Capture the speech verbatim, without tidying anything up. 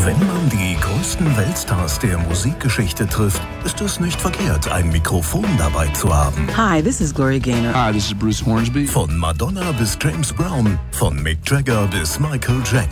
Wenn man die größten Weltstars der Musikgeschichte trifft, ist es nicht verkehrt, ein Mikrofon dabei zu haben. Hi, this is Gloria Gaynor. Hi, this is Bruce Hornsby. Von Madonna bis James Brown, von Mick Jagger bis Michael Jackson.